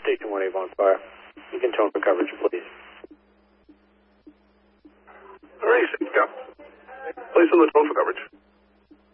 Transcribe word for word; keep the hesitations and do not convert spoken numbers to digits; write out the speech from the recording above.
Station one Avon Fire. You can tone for coverage, please. All right, State Cap. Place on the tone for coverage.